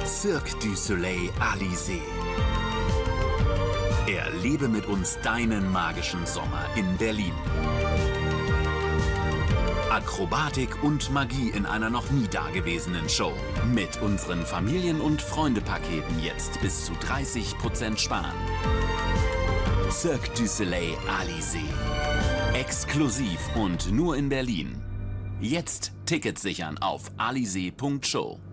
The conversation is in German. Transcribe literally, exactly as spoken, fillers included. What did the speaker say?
Cirque du Soleil Alizé. Erlebe mit uns deinen magischen Sommer in Berlin. Akrobatik und Magie in einer noch nie dagewesenen Show. Mit unseren Familien- und Freunde-Paketen jetzt bis zu dreißig Prozent sparen. Cirque du Soleil Alizé. Exklusiv und nur in Berlin. Jetzt Tickets sichern auf alizé punkt show.